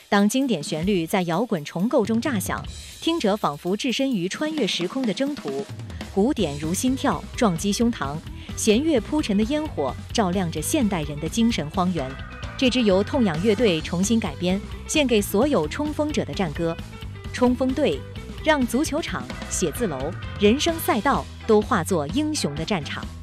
当经典旋律在摇滚重构中炸响，听者仿佛置身于穿越时空的征途。鼓点如心跳，撞击胸膛；弦乐铺陈的烟火，照亮着现代人的精神荒原。这支由痛仰乐队重新改编，献给所有冲锋者的战歌。冲锋队，让足球场、写字楼、人生赛道都化作英雄的战场。